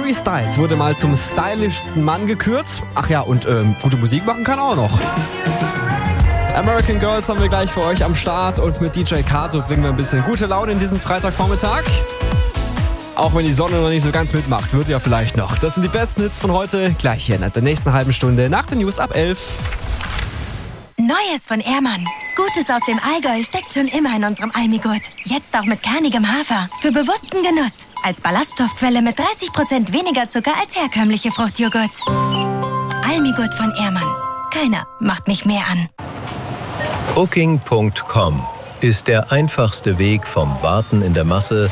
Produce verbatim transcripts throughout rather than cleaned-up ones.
Harry Styles wurde mal zum stylischsten Mann gekürt. Ach ja, und ähm, gute Musik machen kann er auch noch. American Girls haben wir gleich für euch am Start und mit D J Kato bringen wir ein bisschen gute Laune in diesen Freitagvormittag. Auch wenn die Sonne noch nicht so ganz mitmacht, wird ja vielleicht noch. Das sind die besten Hits von heute, gleich hier in der nächsten halben Stunde nach den News ab elf. Neues von Ehrmann. Gutes aus dem Allgäu steckt schon immer in unserem Almigurt. Jetzt auch mit kernigem Hafer. Für bewussten Genuss. Als Ballaststoffquelle mit dreißig Prozent weniger Zucker als herkömmliche Fruchtjoghurts. Almigurt von Ehrmann. Keiner macht mich mehr an. Booking Punkt com ist der einfachste Weg vom Warten in der Masse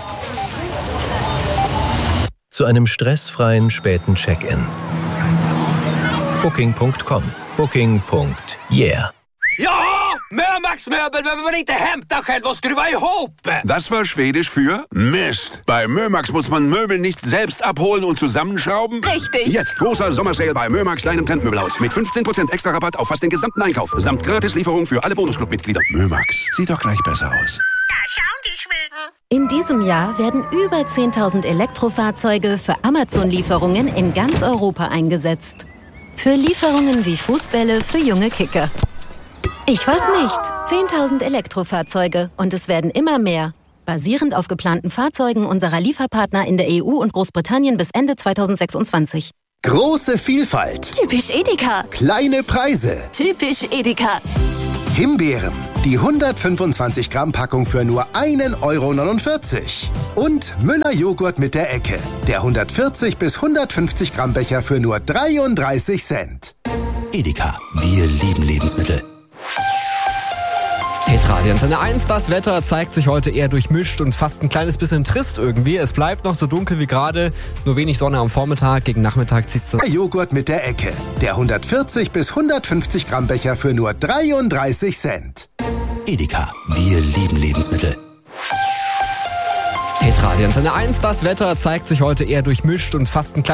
zu einem stressfreien späten Check-in. Booking Punkt com. Booking. Yeah. Ja, Mömax-Möbel behöver man inte hämta själv och skruva ihop. Das war Schwedisch für Mist. Bei Mömax muss man Möbel nicht selbst abholen und zusammenschrauben. Richtig. Jetzt großer Sommersale bei Mömax, deinem Trendmöbelhaus. Mit fünfzehn Prozent extra Rabatt auf fast den gesamten Einkauf. Samt Gratislieferung für alle Bonusclub-Mitglieder. Mömax, sieht doch gleich besser aus. Da schauen die Schweden. In diesem Jahr werden über zehntausend Elektrofahrzeuge für Amazon-Lieferungen in ganz Europa eingesetzt. Für Lieferungen wie Fußbälle für junge Kicker. Ich weiß nicht. zehntausend Elektrofahrzeuge und es werden immer mehr. Basierend auf geplanten Fahrzeugen unserer Lieferpartner in der E U und Großbritannien bis Ende zweitausendsechsundzwanzig. Große Vielfalt. Typisch Edeka. Kleine Preise. Typisch Edeka. Himbeeren. Die hundertfünfundzwanzig Gramm Packung für nur ein Euro neunundvierzig. Und Müller Joghurt mit der Ecke. Der hundertvierzig bis hundertfünfzig Gramm Becher für nur dreiunddreißig Cent. Edeka. Wir lieben Lebensmittel. Hitradio Antenne eins, das Wetter zeigt sich heute eher durchmischt und fast ein kleines bisschen trist irgendwie. Es bleibt noch so dunkel wie gerade, nur wenig Sonne am Vormittag, gegen Nachmittag zieht's dann. Joghurt mit der Ecke. Der hundertvierzig bis hundertfünfzig Gramm Becher für nur dreiunddreißig Cent. Edeka, wir lieben Lebensmittel. Hitradio Antenne eins, das Wetter zeigt sich heute eher durchmischt und fast ein kleines